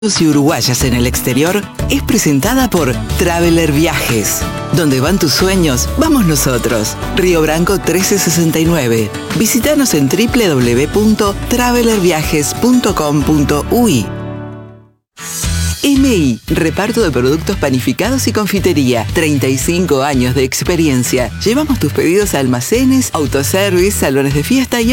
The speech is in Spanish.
y uruguayas en el exterior es presentada por Traveler Viajes. Donde van tus sueños, vamos nosotros. Río Branco 1369. Visítanos en www.travelerviajes.com.uy. MI, reparto de productos panificados y confitería. 35 años de experiencia. Llevamos tus pedidos a almacenes, autoservice, salones de fiesta y